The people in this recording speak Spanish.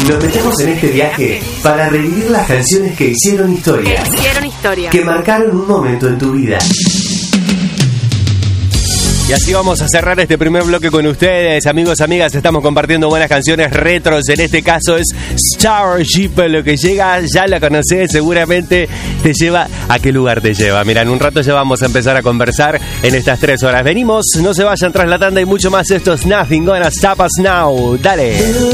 Nos metemos en este viaje para revivir las canciones que hicieron historia. Que marcaron un momento en tu vida. Y así vamos a cerrar este primer bloque con ustedes, amigos, amigas. Estamos compartiendo buenas canciones retros. En este caso es Starship, lo que llega, ya la conocés, seguramente te lleva. ¿A qué lugar te lleva? Mira, en un rato ya vamos a empezar a conversar en estas 3 horas. Venimos, no se vayan tras la tanda y mucho más. Esto es Nothing Gonna Stop Us Now. Dale.